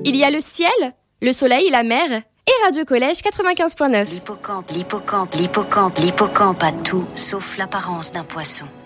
Il y a le ciel, le soleil, la mer et Radio Collège 95.9. L'hippocampe a tout sauf l'apparence d'un poisson.